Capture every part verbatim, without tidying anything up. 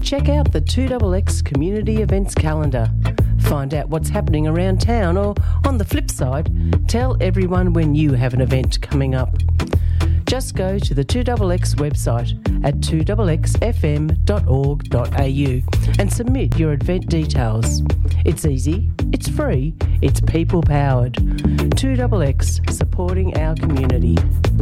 Check out the two X X Community Events Calendar. Find out what's happening around town, or, on the flip side, tell everyone when you have an event coming up. Just go to the two X X website at two x x f m dot org dot a u and submit your event details. It's easy, it's free, it's people-powered. two X X, supporting our community.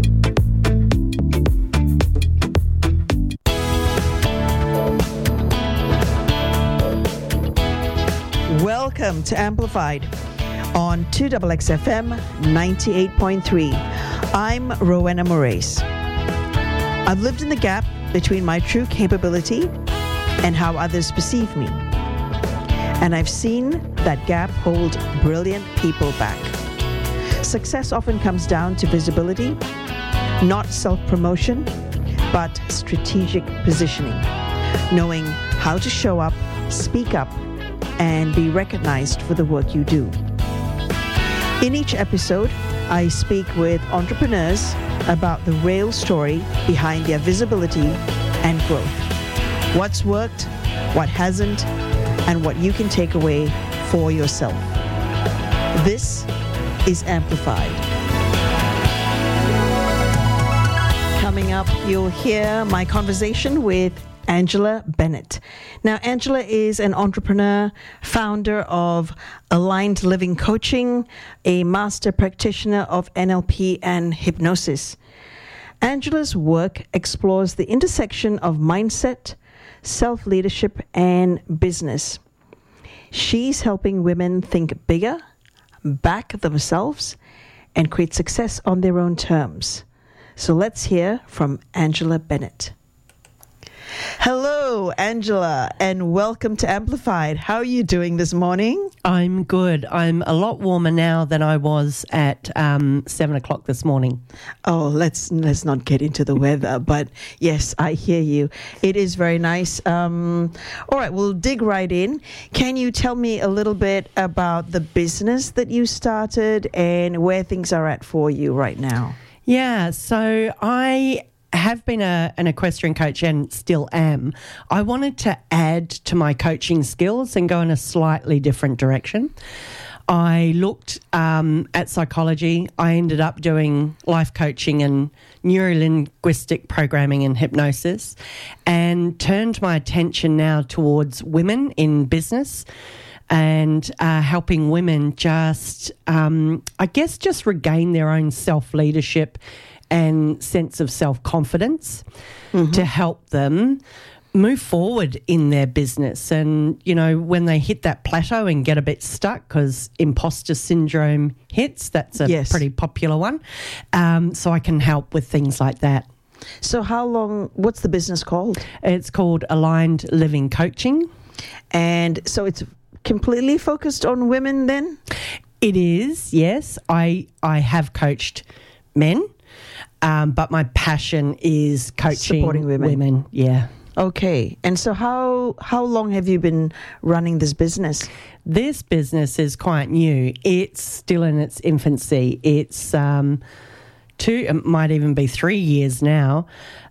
Welcome to Amplified on two X X F M ninety-eight point three. I'm Rowena Moraes. I've lived in the gap between my true capability and how others perceive me. And I've seen that gap hold brilliant people back. Success often comes down to visibility, not self-promotion, but strategic positioning, knowing how to show up, speak up, and be recognized for the work you do. In each episode, I speak with entrepreneurs about the real story behind their visibility and growth. What's worked, what hasn't, and what you can take away for yourself. This is Amplified. Coming up, you'll hear my conversation with Angela Bennett. Now, Angela is an entrepreneur, founder of Aligned Living Coaching, a master practitioner of N L P and hypnosis. Angela's work explores the intersection of mindset, self-leadership, and business. She's helping women think bigger, back themselves, and create success on their own terms. So let's hear from Angela Bennett. Hello, Angela, and welcome to Amplified. How are you doing this morning? I'm good. I'm a lot warmer now than I was at um, seven o'clock this morning. Oh, let's let's not get into the weather, but yes, I hear you. It is very nice. Um, all right, we'll dig right in. Can you tell me a little bit about the business that you started and where things are at for you right now? Yeah, so I have been a, an equestrian coach and still am. I wanted to add to my coaching skills and go in a slightly different direction. I looked um, at psychology. I ended up doing life coaching and neuro-linguistic programming and hypnosis, and turned my attention now towards women in business and uh, helping women just, um, I guess, just regain their own self-leadership and sense of self-confidence mm-hmm. to help them move forward in their business. And, you know, when they hit that plateau and get a bit stuck because imposter syndrome hits, that's a yes. pretty popular one. Um, so I can help with things like that. So how long, what's the business called? It's called Aligned Living Coaching. And so it's completely focused on women then? It is, yes. I I have coached men. Um, but my passion is coaching supporting women. women. Yeah. Okay. And so how how long have you been running this business? This business is quite new. It's still in its infancy. It's um, two, it might even be three years now.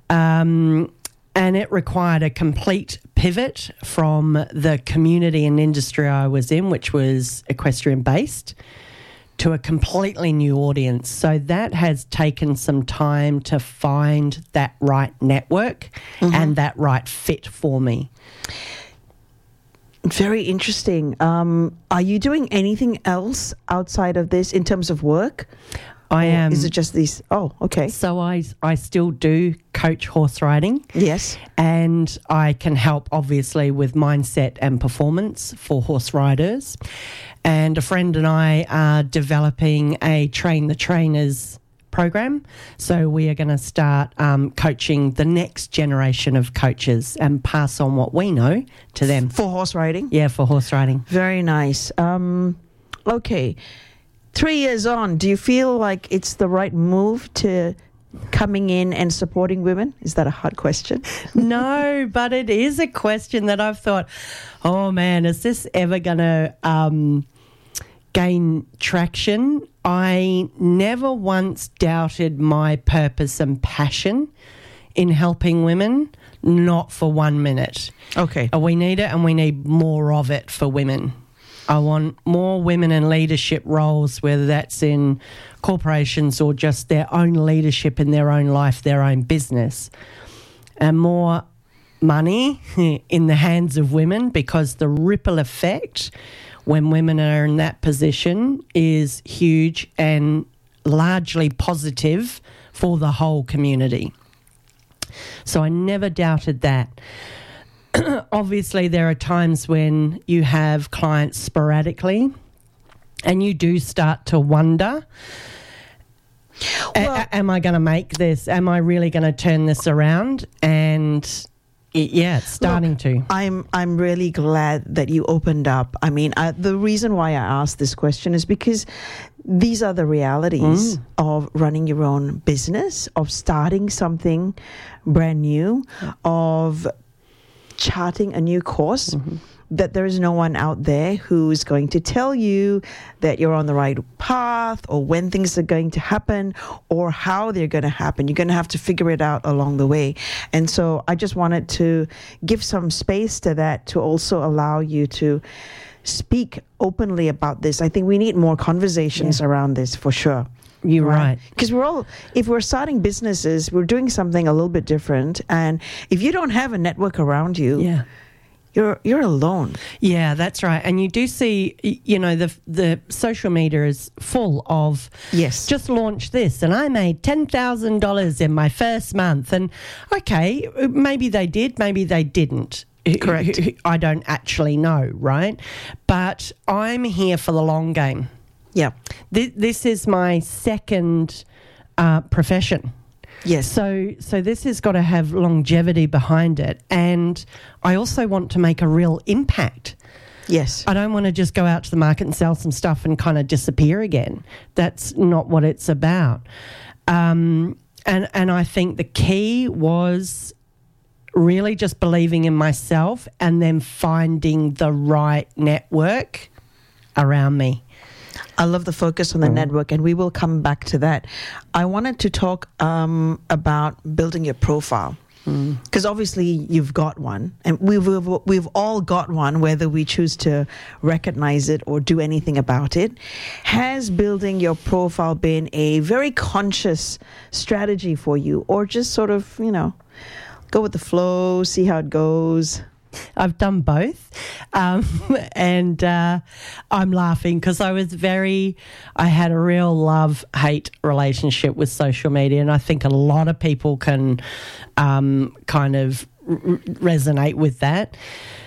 Um, and it required a complete pivot from the community and industry I was in, which was equestrian based, to a completely new audience. So that has taken some time to find that right network mm-hmm. and that right fit for me. Very interesting. Um, are you doing anything else outside of this in terms of work? I or am. Is it just these? Oh, okay. So I, I still do coach horse riding. Yes. And I can help, obviously, with mindset and performance for horse riders. And a friend and I are developing a Train the Trainers program. So we are going to start um, coaching the next generation of coaches and pass on what we know to them. For horse riding? Yeah, for horse riding. Very nice. Um, okay. Three years on, do you feel like it's the right move to coming in and supporting women? Is that a hard question? No, but it is a question that I've thought, oh man, is this ever going to um, gain traction? I never once doubted my purpose and passion in helping women not for one minute. Okay. Uh, We need it, and we need more of it for women. I want more women in leadership roles, whether that's in corporations or just their own leadership in their own life, their own business. And more money in the hands of women, because the ripple effect when women are in that position is huge and largely positive for the whole community. So I never doubted that. Obviously, there are times when you have clients sporadically and you do start to wonder, Well, a- am I going to make this? Am I really going to turn this around? And it, yeah, it's starting Look, to. I'm I'm really glad that you opened up. I mean, I, the reason why I asked this question is because these are the realities Mm. of running your own business, of starting something brand new, of charting a new course. Mm-hmm. That there is no one out there who's going to tell you that you're on the right path, or when things are going to happen, or how they're going to happen. You're going to have to figure it out along the way. And so I just wanted to give some space to that, to also allow you to speak openly about this. I think we need more conversations Yeah. around this for sure. You're right. Because we're all, if we're starting businesses, we're doing something a little bit different. And if you don't have a network around you, Yeah. you're you're alone. Yeah, that's right. And you do see, y- you know, the the social media is full of Yes. just launched this and I made ten thousand dollars in my first month. And okay, maybe they did, maybe they didn't. Correct. I don't actually know, right? But I'm here for the long game. Yeah. This, this is my second uh, profession. Yes. So so this has got to have longevity behind it. And I also want to make a real impact. Yes. I don't want to just go out to the market and sell some stuff and kind of disappear again. That's not what it's about. Um, and, and I think the key was really just believing in myself and then finding the right network around me. I love the focus on the network, and we will come back to that. I wanted to talk um, about building your profile, because obviously you've got one, and we've, we've we've all got one, whether we choose to recognize it or do anything about it. Has building your profile been a very conscious strategy for you, or just sort of, you know, go with the flow, see how it goes? I've done both. Um, and uh, I'm laughing because I was very, I had a real love-hate relationship with social media. And I think a lot of people can um, kind of r- resonate with that.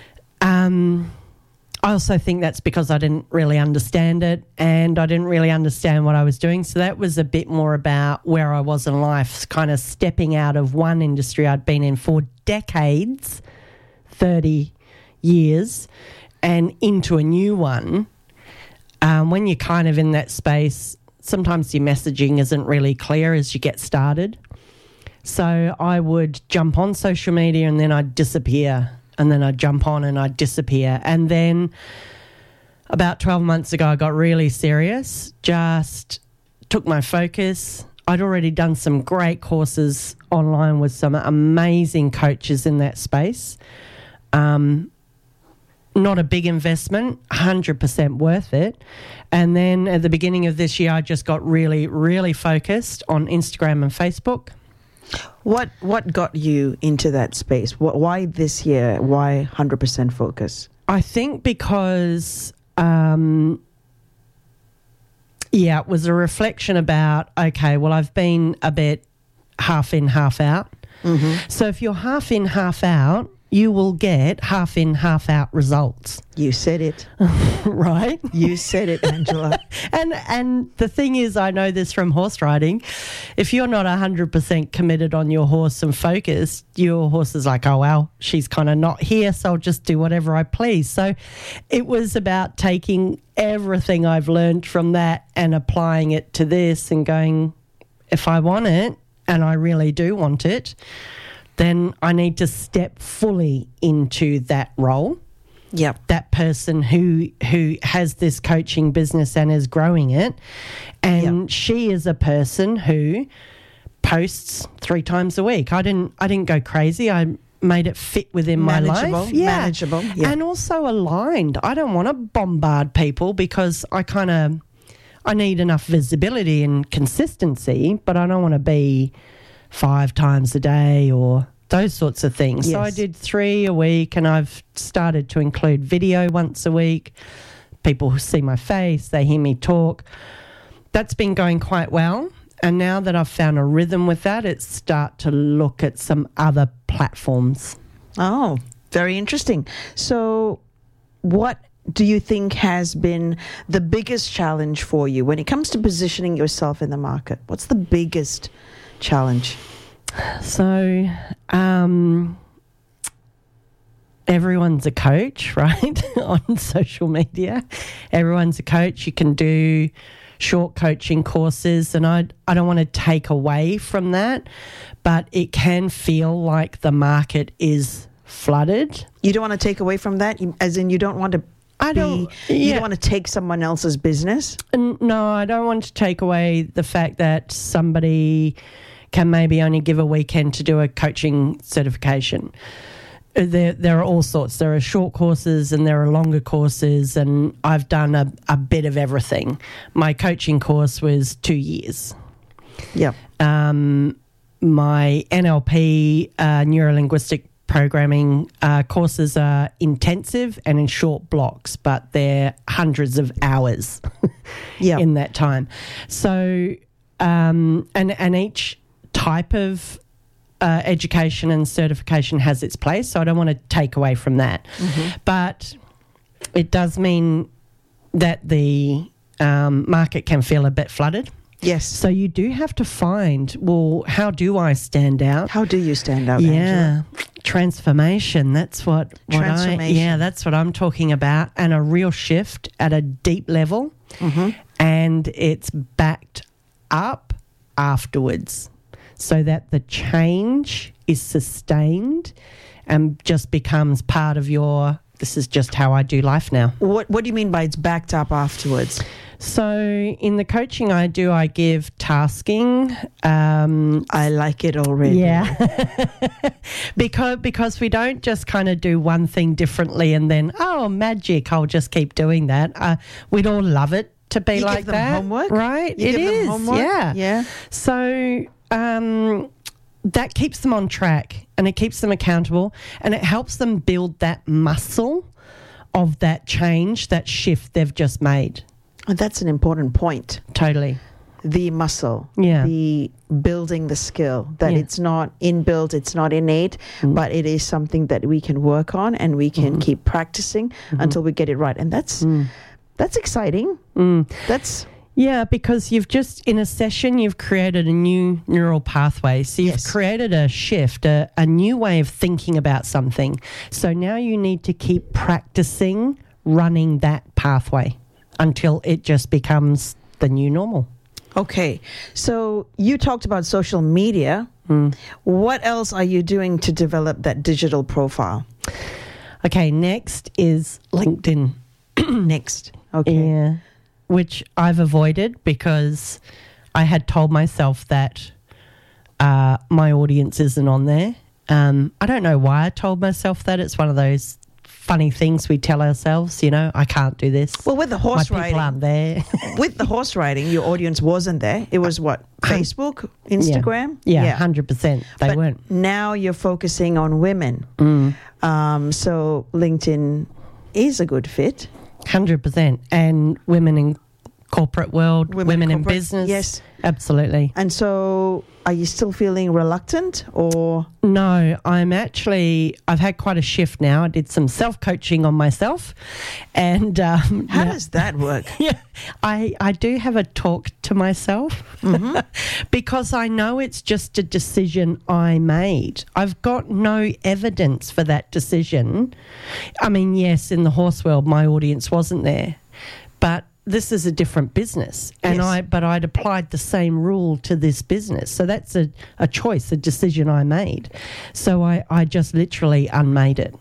Um, I also think that's because I didn't really understand it and I didn't really understand what I was doing. So that was a bit more about where I was in life, kind of stepping out of one industry I'd been in for decades, thirty years, and into a new one. Um, when you're kind of in that space, sometimes your messaging isn't really clear as you get started. So I would jump on social media and then I'd disappear, and then I'd jump on and I'd disappear. And then about twelve months ago, I got really serious, just took my focus. I'd already done some great courses online with some amazing coaches in that space. Um, not a big investment, one hundred percent worth it. And then at the beginning of this year, I just got really, really focused on Instagram and Facebook. What what got you into that space? Wh- Why this year? Why one hundred percent focus? I think because, um, yeah, it was a reflection about, okay, well, I've been a bit half in, half out. Mm-hmm. So if you're half in, half out, you will get half in, half out results. You said it. Right? You said it, Angela. And and the thing is, I know this from horse riding, if you're not one hundred percent committed on your horse and focused, your horse is like, oh, well, she's kind of not here, so I'll just do whatever I please. So it was about taking everything I've learned from that and applying it to this and going, if I want it, and I really do want it, then I need to step fully into that role. Yep. That person who who has this coaching business and is growing it. And Yep. she is a person who posts three times a week. I didn't I didn't go crazy. I made it fit within my Manageable, life. Yeah. manageable, yeah. And also aligned. I don't want to bombard people because I kind of, I need enough visibility and consistency, but I don't want to be five times a day or those sorts of things. Yes. So I did three a week, and I've started to include video once a week. People see my face, they hear me talk. That's been going quite well. And now that I've found a rhythm with that, it's start to look at some other platforms. Oh, very interesting. So what do you think has been the biggest challenge for you when it comes to positioning yourself in the market? What's the biggest challenge? So, um, everyone's a coach, right? On social media. Everyone's a coach. You can do short coaching courses, and I I don't want to take away from that, but it can feel like the market is flooded. You don't want to take away from that, You- as in you don't want to I don't. be, you yeah. don't want to take someone else's business? N- No, I don't want to take away the fact that somebody can maybe only give a weekend to do a coaching certification. There, there are all sorts. There are short courses and there are longer courses, and I've done a, a bit of everything. My coaching course was two years. Yeah. Um, my N L P, uh, neuro-linguistic programming uh, courses are intensive and in short blocks, but they're hundreds of hours Yeah. in that time. So, um, and and each type of uh, education and certification has its place. So I don't want to take away from that, but it does mean that the um, market can feel a bit flooded. Yes. So you do have to find, well, how do I stand out? How do you stand out, yeah, Angela? transformation. That's what, what I, Transformation. yeah, that's what I'm talking about, and a real shift at a deep level, and it's backed up afterwards, so that the change is sustained and just becomes part of your. This is just how I do life now. What What do you mean by it's backed up afterwards? So in the coaching I do, I give tasking. Um, I like it already. yeah, because because we don't just kind of do one thing differently and then oh magic, I'll just keep doing that. Uh, we'd all love it to be You like give them that, homework? right? You It give them is, homework? yeah, Yeah. So um, that keeps them on track and it keeps them accountable and it helps them build that muscle of that change, that shift they've just made. And that's an important point. Totally. The muscle, Yeah. the building the skill, that Yeah. it's not inbuilt, it's not innate, but it is something that we can work on and we can keep practicing until we get it right. And that's that's exciting. That's Yeah, because you've just, in a session, you've created a new neural pathway. So you've Yes. created a shift, a, a new way of thinking about something. So now you need to keep practicing running that pathway until it just becomes the new normal. okay. So you talked about social media. What else are you doing to develop that digital profile? Okay, next is LinkedIn. Next. Okay. Yeah, which I've avoided because I had told myself that uh, my audience isn't on there. Um, I don't know why I told myself that. It's one of those funny things we tell ourselves, you know, I can't do this. Well, with the my horse people riding, aren't there. with the horse riding, your audience wasn't there. It was what? Facebook, Instagram? Yeah, one hundred percent. They But weren't. now you're focusing on women. Um, so LinkedIn is a good fit. one hundred percent. And women in corporate world, Women women, in in corporate, business. yes. Absolutely. And so are you still feeling reluctant or? No, I'm actually, I've had quite a shift now. I did some self-coaching on myself. And um, How now- does that work? yeah, I, I do have a talk to myself because I know it's just a decision I made. I've got no evidence for that decision. I mean, yes, in the horse world, my audience wasn't there, but this is a different business, and Yes. I but I'd applied the same rule to this business. So that's a, a choice, a decision I made. So I, I just literally unmade it.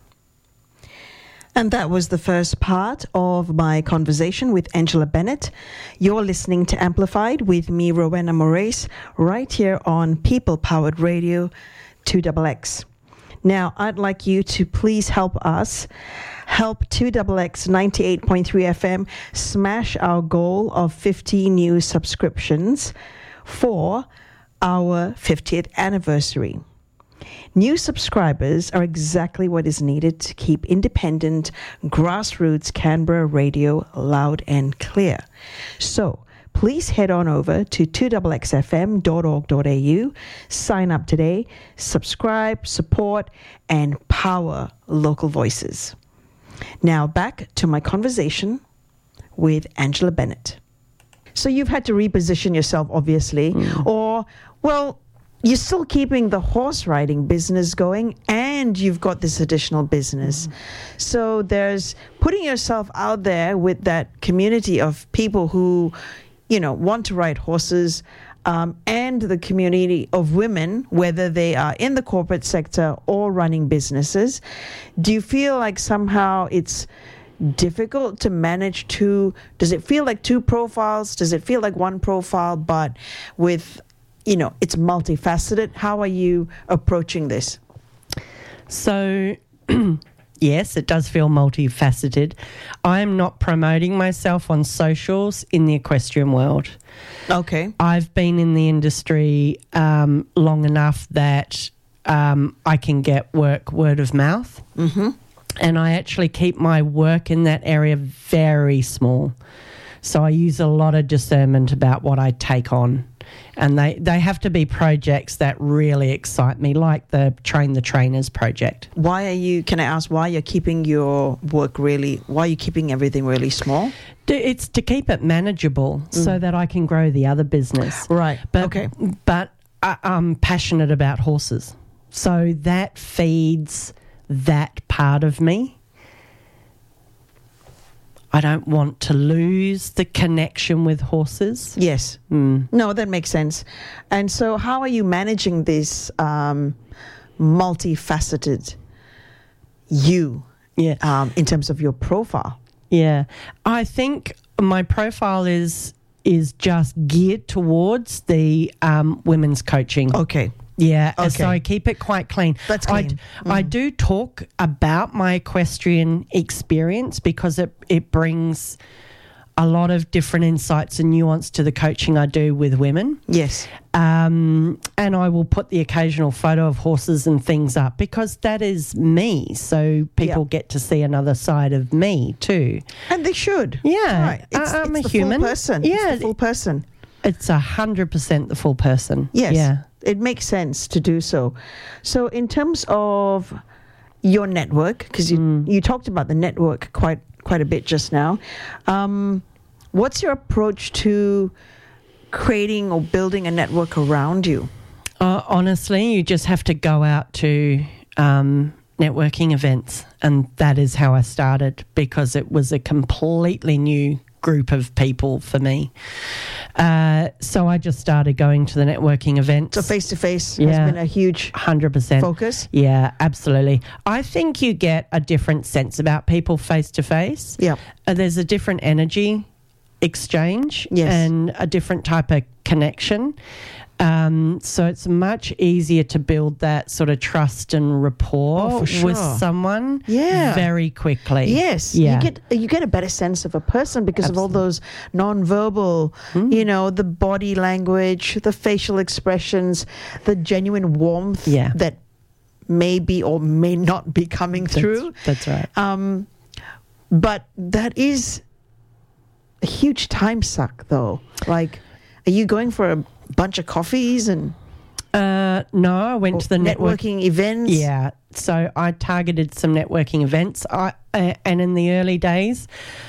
And that was the first part of my conversation with Angela Bennett. You're listening to Amplified with me, Rowena Moraes, right here on People Powered Radio two X X. Now, I'd like you to please help us help two X X ninety-eight point three F M smash our goal of fifty new subscriptions for our fiftieth anniversary. New subscribers are exactly what is needed to keep independent, grassroots Canberra radio loud and clear. So, please head on over to two X X F M dot org dot A U, sign up today, subscribe, support, and power local voices. Now back to my conversation with Angela Bennett. So you've had to reposition yourself, obviously, mm. or, well, you're still keeping the horse riding business going and you've got this additional business. Mm. So there's putting yourself out there with that community of people who, you know, want to ride horses, um, and the community of women, whether they are in the corporate sector or running businesses. Do you feel like somehow it's difficult to manage two? Does it feel like two profiles? Does it feel like one profile, but with, you know, it's multifaceted? How are you approaching this? So, yes, it does feel multifaceted. I am not promoting myself on socials in the equestrian world. Okay. I've been in the industry um, long enough that um, I can get work word of mouth. Mm-hmm. And I actually keep my work in that area very small. So I use a lot of discernment about what I take on. And they, they have to be projects that really excite me, like the Train the Trainers project. Why are you, can I ask why you're keeping your work really, why are you keeping everything really small? It's to keep it manageable mm. so that I can grow the other business. Right, but, okay. But I, I'm passionate about horses. So that feeds that part of me. I don't want to lose the connection with horses. Yes. Mm. No, that makes sense. And so how are you managing this um, multifaceted you yeah. um, in terms of your profile? Yeah. I think my profile is is just geared towards the um, women's coaching. Okay. Yeah, okay. So I keep it quite clean. That's clean. I, mm. I do talk about my equestrian experience because it, it brings a lot of different insights and nuance to the coaching I do with women. Yes. Um, and I will put the occasional photo of horses and things up because that is me. So people yep. get to see another side of me too. And they should. Yeah. Right. It's, I'm it's a the human. Full person. Yeah. It's the full person. It's a hundred percent the full person. Yes. Yeah. It makes sense to do so. So in terms of your network, because you, mm. you talked about the network quite quite a bit just now, um, what's your approach to creating or building a network around you? Uh, honestly, you just have to go out to um, networking events, and that is how I started because it was a completely new group of people for me. Uh, so I just started going to the networking events. So face-to-face yeah, has been a huge one hundred percent focus? Yeah, absolutely. I think you get a different sense about people face-to-face. Yeah. Uh, there's a different energy exchange yes. and a different type of connection. Um, so it's much easier to build that sort of trust and rapport oh, for sure. with someone yeah. very quickly. Yes, yeah. you get you get a better sense of a person because Absolutely. of all those non-verbal, mm. you know, the body language, the facial expressions, the genuine warmth yeah. that may be or may not be coming that's, through. That's right. Um, but that is a huge time suck, though. Like, are you going for a bunch of coffees and uh no I went to the networking network, events? Yeah, so I targeted some networking events. I uh, and in the early days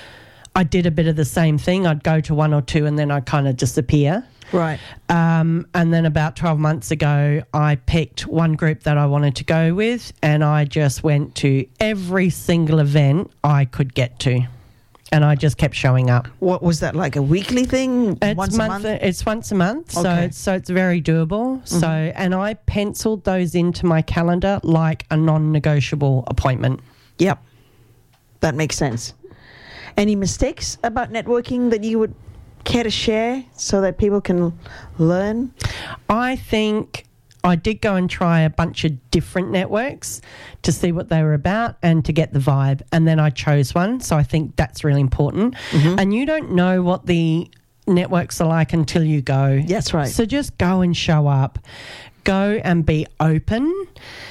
I did a bit of the same thing. I'd go to one or two and then I'd kind of disappear. Right. Um, and then about twelve months ago I picked one group that I wanted to go with and I just went to every single event I could get to. And I just kept showing up. What was that, like a weekly thing? It's once month, a month? It's once a month, so okay. it's, so it's very doable. Mm-hmm. So, and I penciled those into my calendar like a non-negotiable appointment. Yep, that makes sense. Any mistakes about networking that you would care to share so that people can learn? I think I did go and try a bunch of different networks to see what they were about and to get the vibe. And then I chose one. So I think that's really important. Mm-hmm. And you don't know what the networks are like until you go. That's right. So just go and show up. Go and be open.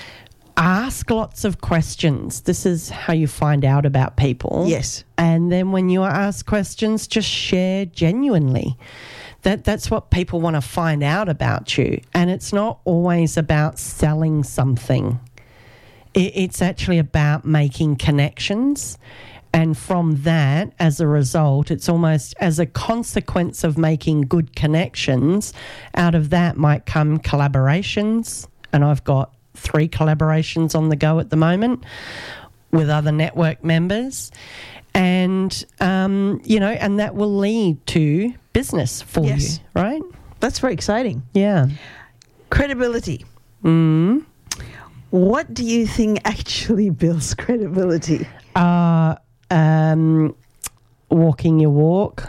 Ask lots of questions. This is how you find out about people. Yes. And then when you ask questions, just share genuinely. That that's what people want to find out about you. And it's not always about selling something. It, it's actually about making connections. And from that, as a result, it's almost as a consequence of making good connections, out of that might come collaborations. And I've got three collaborations on the go at the moment with other network members. And, um, you know, and that will lead to business for yes. you, right? That's very exciting. Yeah. Credibility. Mm. What do you think actually builds credibility? Uh, um, walking your walk.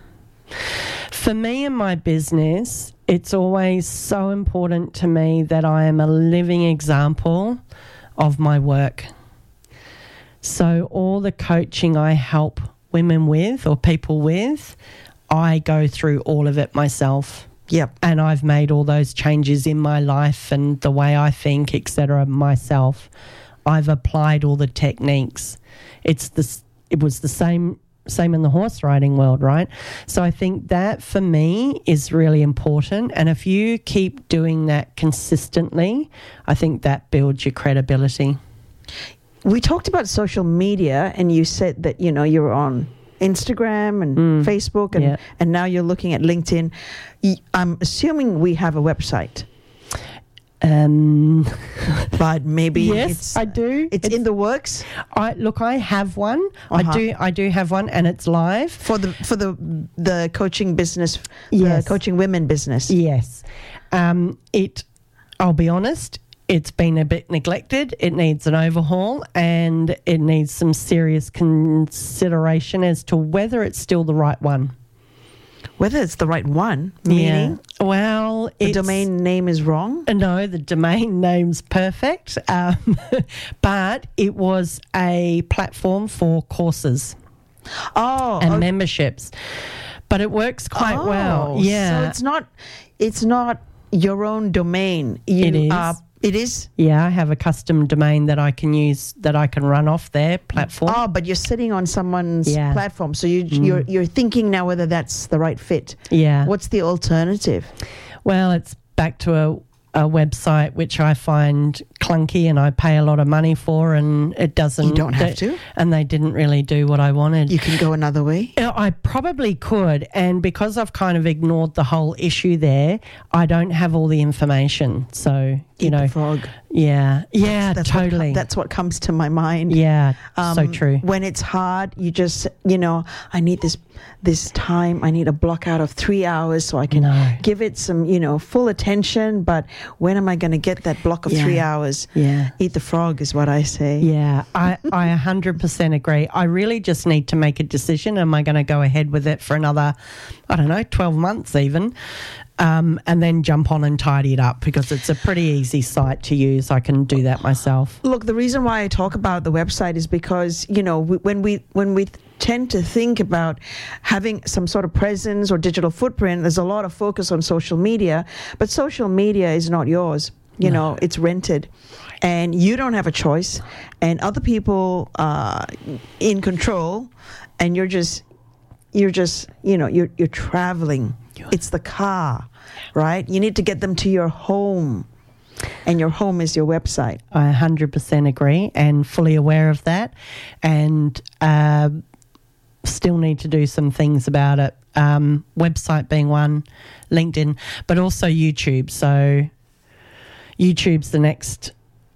For me and my business, it's always so important to me that I am a living example of my work. So all the coaching I help women with or people with, I go through all of it myself. Yep. And I've made all those changes in my life and the way I think, et cetera, myself. I've applied all the techniques. It's the, it was the same same in the horse riding world, right? So I think that for me is really important. And if you keep doing that consistently, I think that builds your credibility. We talked about social media, and you said that, you know, you're on Instagram and mm. Facebook, and, yeah. and now you're looking at LinkedIn. I'm assuming we have a website. Um, but maybe yes, it's, I do. It's, it's in the works. I look. I have one. Uh-huh. I do. I do have one, and it's live for the for the the coaching business. Yes. The coaching women business. Yes. Um, it. I'll be honest. It's been a bit neglected. It needs an overhaul, and it needs some serious consideration as to whether it's still the right one. Whether it's the right one, meaning? Yeah. Well, the domain name is wrong? No, the domain name's perfect. Um, but it was a platform for courses oh, and okay. memberships. But it works quite oh, well. Yeah. So it's not it's not your own domain. You, it is. Uh, it is? Yeah, I have a custom domain that I can use, that I can run off their platform. Oh, but you're sitting on someone's yeah. platform. So you, mm. you're you're thinking now whether that's the right fit. Yeah. What's the alternative? Well, it's back to a, a website which I find clunky and I pay a lot of money for, and it doesn't... You don't have they, to. And they didn't really do what I wanted. You can go another way? I probably could, and because I've kind of ignored the whole issue there, I don't have all the information. So, you Eat know... the frog. Yeah, yeah, that's, that's totally. What, that's what comes to my mind. Yeah, um, so true. When it's hard, you just, you know, I need this this time. I need a block out of three hours so I can no. give it some, you know, full attention. But when am I going to get that block of yeah. three hours? Yeah. Eat the frog is what I say. Yeah, I, I one hundred percent agree. I really just need to make a decision. Am I going to go ahead with it for another, I don't know, twelve months even? Um, and then jump on and tidy it up, because it's a pretty easy site to use. I can do that myself. Look, the reason why I talk about the website is because, you know, we, when we when we tend to think about having some sort of presence or digital footprint, there's a lot of focus on social media, but social media is not yours. You no. know, it's rented, right. and you don't have a choice, and other people are in control, and you're just, you're just, you know, you're you're traveling. It's the car, right? You need to get them to your home, and your home is your website. I one hundred percent agree and fully aware of that, and uh, still need to do some things about it. Um, website being one, LinkedIn, but also YouTube. So YouTube's the next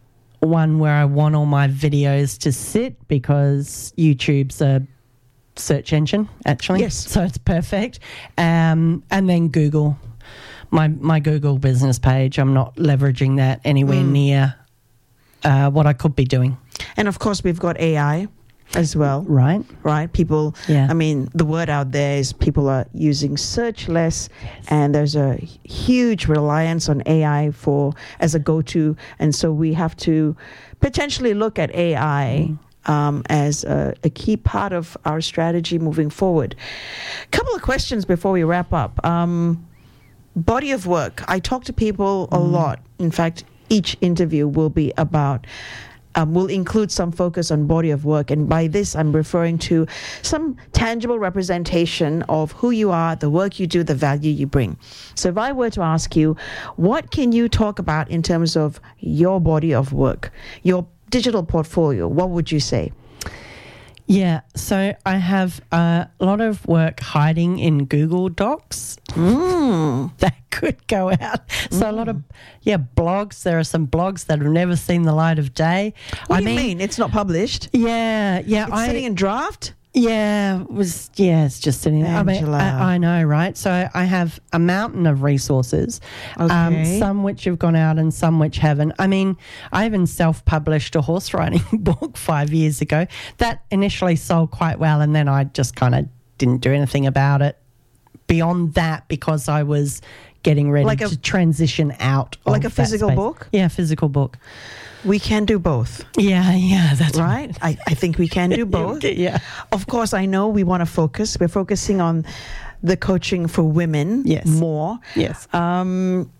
one where I want all my videos to sit, because YouTube's a search engine, actually. Yes. So it's perfect. Um, and then Google, my my Google business page. I'm not leveraging that anywhere mm. near uh, what I could be doing. And of course, we've got A I. as well. Right. Right. People, Yeah. I mean, the word out there is people are using search less, and there's a huge reliance on A I for as a go-to. And so we have to potentially look at A I mm. um, as a, a key part of our strategy moving forward. A couple of questions before we wrap up. Um, body of work. I talk to people a mm. lot. In fact, each interview will be about Um, will include some focus on body of work. And by this, I'm referring to some tangible representation of who you are, the work you do, the value you bring. So if I were to ask you, what can you talk about in terms of your body of work, your digital portfolio, what would you say? Yeah, so I have a lot of work hiding in Google Docs Mm. that could go out. So mm. a lot of, yeah, blogs. There are some blogs that have never seen the light of day. What I do you mean, mean? It's not published? Yeah, yeah. It's I, sitting in draft? Yeah, it was yeah, it's just sitting there. I mean, Angela. I, I know, right? So I have a mountain of resources, Okay. um, some which have gone out and some which haven't. I mean, I even self-published a horse riding book five years ago that initially sold quite well, and then I just kind of didn't do anything about it beyond that because I was getting ready Like a- to transition out. Like of a that physical space. book? Yeah, physical book. We can do both. Yeah, yeah, that's Right? I, I think we can do both. Yeah. Of course, I know we want to focus. We're focusing on the coaching for women Yes. more. Yes. Um,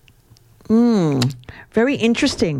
mm, very interesting.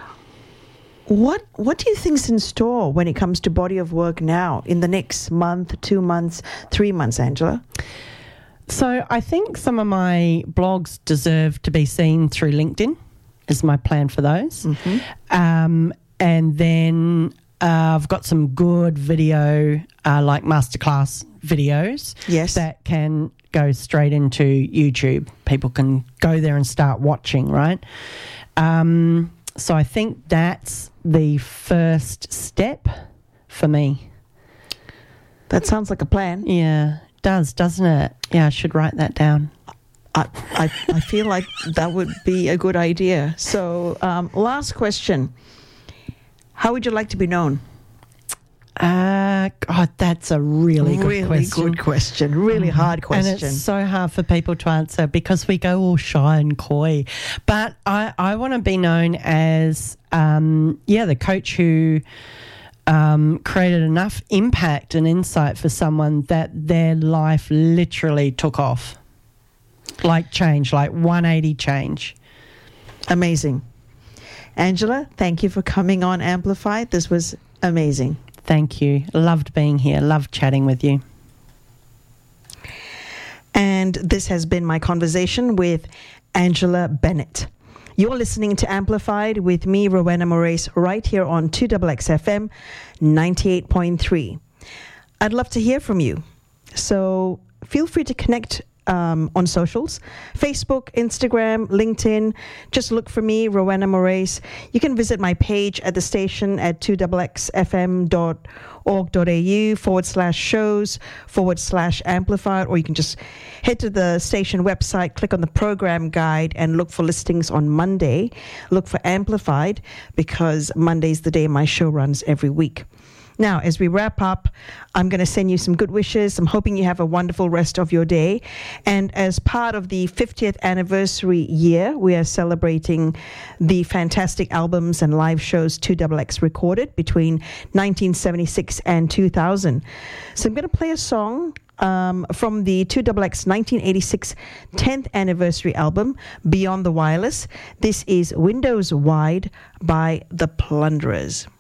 What What do you think's in store when it comes to body of work now in the next month, two months, three months, Angela? So I think some of my blogs deserve to be seen through LinkedIn. Is my plan for those. Mm-hmm. Um, and then uh, I've got some good video, uh, like masterclass videos Yes. that can go straight into YouTube. People can go there and start watching, right? Um, so I think that's the first step for me. That sounds like a plan. Yeah, it does, doesn't it? Yeah, I should write that down. I, I, I feel like that would be a good idea. So, um, last question. How would you like to be known? Uh, God, that's a really good really question. good question. Really hard question. And it's so hard for people to answer because we go all shy and coy. But I, I want to be known as, um, yeah, the coach who um, created enough impact and insight for someone that their life literally took off. Like change, like one eighty change. Amazing. Angela, thank you for coming on Amplified. This was amazing. Thank you. Loved being here. Loved chatting with you. And this has been my conversation with Angela Bennett. You're listening to Amplified with me, Rowena Moraes, right here on two X X F M ninety-eight point three. I'd love to hear from you. So feel free to connect Um, on socials, Facebook, Instagram, LinkedIn. Just look for me, Rowena Moraes. You can visit my page at the station at two X X F M dot org dot a u forward slash shows forward slash amplified, or you can just head to the station website, click on the program guide, and look for listings on Monday. Look for Amplified because Monday's the day my show runs every week. Now, as we wrap up, I'm going to send you some good wishes. I'm hoping you have a wonderful rest of your day. And as part of the fiftieth anniversary year, we are celebrating the fantastic albums and live shows two X X recorded between nineteen seventy-six and two thousand. So I'm going to play a song Um, from the two X X nineteen eighty-six tenth anniversary album, Beyond the Wireless. This is Windows Wide by The Plunderers.